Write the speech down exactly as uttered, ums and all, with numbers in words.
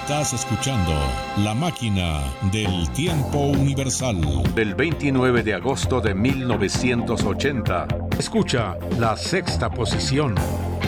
Estás escuchando La Máquina del Tiempo Universal. Del veintinueve de agosto de mil novecientos ochenta. Escucha La Sexta Posición.